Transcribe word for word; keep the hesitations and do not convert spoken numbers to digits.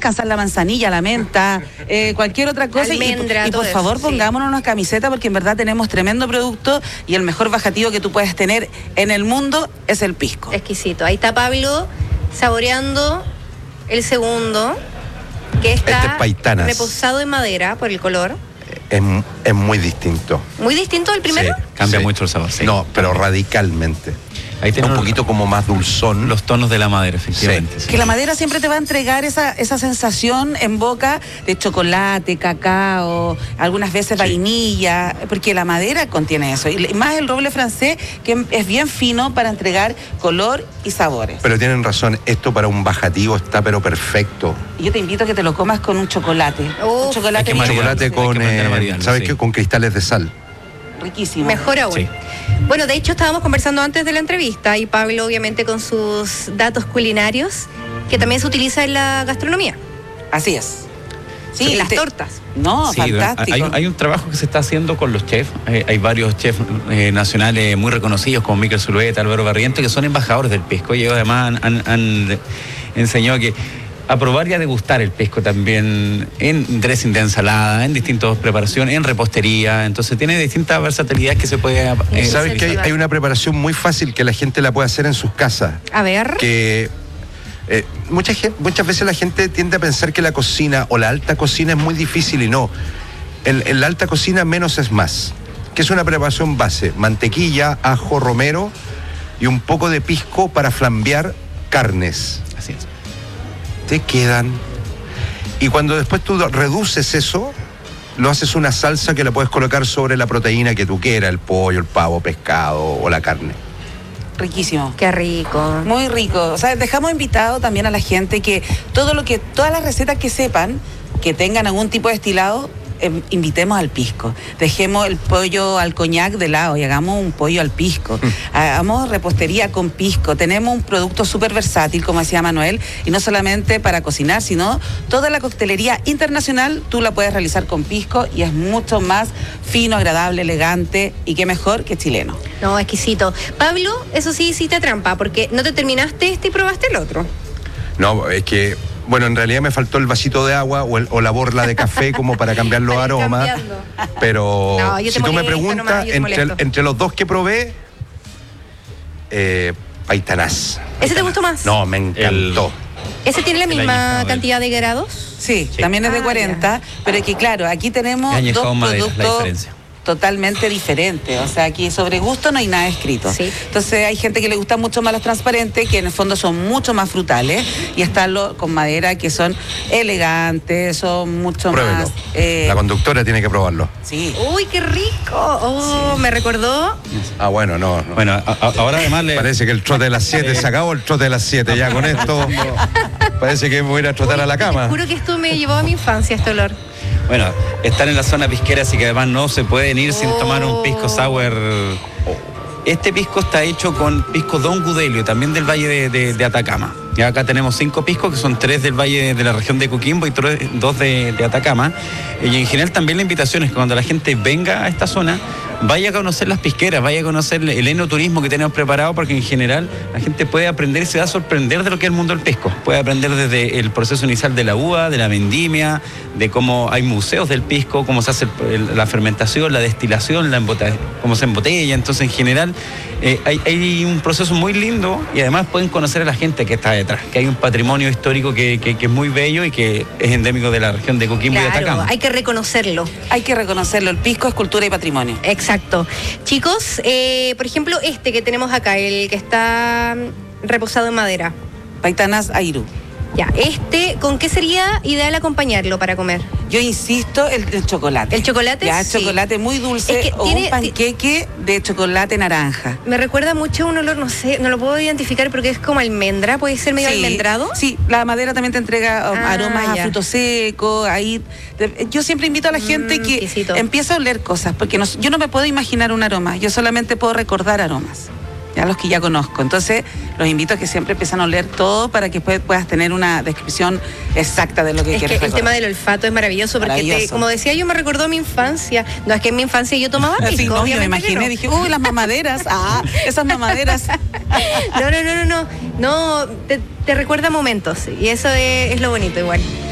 descansar la manzanilla, la menta, eh, cualquier otra cosa. Almendra, y, y por todo favor eso, sí. pongámonos una camiseta porque en verdad tenemos tremendo producto y el mejor bajativo que tú puedes tener en el mundo es el pisco. Exquisito. Ahí está Pablo saboreando el segundo, que está Este es Paitanas. reposado en madera por el color. Es, es muy distinto. Muy distinto del primero. Sí, cambia Sí. mucho el sabor. Sí. No, pero radicalmente. Ahí Es tenemos un poquito como más dulzón. los tonos de la madera, efectivamente. Sí. sí. Que la madera siempre te va a entregar esa, esa sensación en boca de chocolate, cacao, algunas veces vainilla, porque la madera contiene eso. Y más el roble francés, que es bien fino para entregar color y sabores. Pero tienen razón, esto para un bajativo está pero perfecto. Y yo te invito a que te lo comas con un chocolate. Uf, un chocolate hay que bien maridarlo. Chocolate hay que con, aprender a eh, maridarlo, ¿sabes sí. qué? Con cristales de sal. riquísimo. Mejor aún. Sí. Bueno, de hecho estábamos conversando antes de la entrevista y Pablo obviamente con sus datos culinarios, que también se utiliza en la gastronomía. Así es. Sí, En las te- tortas. No, Sí, fantástico. hay, hay un trabajo que se está haciendo con los chefs. Hay, hay varios chefs eh, nacionales muy reconocidos como Miquel Zulueta, Álvaro Barriento, que son embajadores del pisco. Ellos además han, han- han enseñado que a probar y a degustar el pisco también en dressing de ensalada, en distintas preparaciones, en repostería. Entonces tiene distintas versatilidades que se puede... eh, ¿Sabes sí, que hay, sí. hay una preparación muy fácil que la gente la puede hacer en sus casas? A ver. Que eh, mucha gen- muchas veces la gente tiende a pensar que la cocina o la alta cocina es muy difícil y no. En, en la alta cocina menos es más. Que es una preparación base: mantequilla, ajo, romero y un poco de pisco para flambear carnes. Así es. Te quedan. Y cuando después tú reduces eso, lo haces una salsa que la puedes colocar sobre la proteína que tú quieras: el pollo, el pavo, pescado o la carne. Riquísimo. Qué rico. Muy rico. O sea, dejamos invitado también a la gente que todo lo que, todas las recetas que sepan, que tengan algún tipo de destilado, eh, invitemos al pisco. Dejemos el pollo al coñac de lado y hagamos un pollo al pisco. Hagamos repostería con pisco. Tenemos un producto súper versátil, como decía Manuel, y no solamente para cocinar, sino toda la coctelería internacional tú la puedes realizar con pisco y es mucho más fino, agradable, elegante y qué mejor que chileno. No, exquisito. Pablo, eso sí hiciste trampa, porque no te terminaste este y probaste el otro. No, es que, bueno, en realidad me faltó el vasito de agua o, el- o la borla de café como para cambiar los Para ir aromas. cambiando. Pero No, yo te si tú me molesto preguntas, nomás, yo te entre, molesto. entre los dos que probé, eh, Paitanás. ¿Ese te gustó más? No, me encantó. ¿Ese tiene la El misma añejado, cantidad de grados? Sí, Sí. también es de Ah, cuarenta, pero es que claro, aquí tenemos Es añejado dos madera, la productos diferencia. totalmente diferentes. O sea, aquí sobre gusto no hay nada escrito. Sí. Entonces hay gente que le gustan mucho más los transparentes, que en el fondo son mucho más frutales, y están los con madera que son elegantes, son mucho Pruébelo. más... eh, La conductora tiene que probarlo. sí. Uy, qué rico. Oh, me recordó. Ah, bueno, no. no. Bueno, a- a- ahora además le... Parece que el trote de las siete se acabó, el trote de las siete. Ya con esto, parece que me voy a ir a trotar a la Te cama. juro que esto me llevó a mi infancia, este olor. Bueno, están en la zona pisquera, así que además no se pueden ir sin Oh. tomar un pisco sour. Este pisco está hecho con pisco Don Gudelio, también del Valle de, de- de Atacama. Y acá tenemos cinco piscos, que son tres del Valle de la región de Coquimbo y tres- dos de, de Atacama. Y en general también la invitación es que cuando la gente venga a esta zona, vaya a conocer las pisqueras, vaya a conocer el enoturismo que tenemos preparado, porque en general la gente puede aprender y se va a sorprender de lo que es el mundo del pisco. Puede aprender desde el proceso inicial de la uva, de la vendimia, de cómo hay museos del pisco, cómo se hace el- el- la fermentación, la destilación, la embota- cómo se embotella. Entonces, en general, eh, hay, hay un proceso muy lindo y además pueden conocer a la gente que está detrás, que hay un patrimonio histórico que, que- que es muy bello y que es endémico de la región de Coquimbo y de Claro, Atacama. hay que reconocerlo. Hay que reconocerlo, el pisco es cultura y patrimonio. Exacto. Chicos, eh, por ejemplo, este que tenemos acá, el que está mm, reposado en madera. Paitanas Airú. Ya, este, ¿con qué sería ideal acompañarlo para comer? Yo insisto, el, el chocolate. ¿El chocolate? Ya, Sí. chocolate muy dulce Es que o tiene- un panqueque de chocolate naranja. Me recuerda mucho a un olor, no sé, no lo puedo identificar porque es como almendra, puede ser medio Sí, almendrado. Sí, la madera también te entrega um, Ah, aromas a ya. frutos secos. Ahí, te- yo siempre invito a la gente Mm, que exquisito. empiece a oler cosas, porque no- yo no me puedo imaginar un aroma, yo solamente puedo recordar aromas, ya los que ya conozco. Entonces, los invito a que siempre empiecen a oler todo para que después puedas tener una descripción exacta de lo que Es que quieres el recordar. tema del olfato es maravilloso porque, te- Maravilloso. como decía yo, me recordó a mi infancia. No, es que en mi infancia yo tomaba pisco, Sí, no, yo me obviamente que imaginé, no. dije, uy, las mamaderas, ah, esas mamaderas. No, no, no, no, no, no, te, te recuerda momentos y eso es, es lo bonito igual.